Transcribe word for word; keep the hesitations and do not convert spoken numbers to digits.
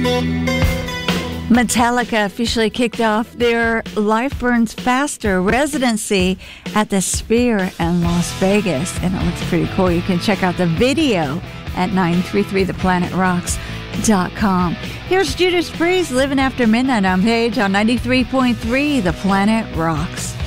Metallica officially kicked off their Life Burns Faster residency at the Sphere in Las Vegas, and it looks pretty cool. You can check out the video at nine three three the planet rocks dot com. Here's Judas Priest, Living After Midnight on Page on ninety-three point three The Planet Rocks.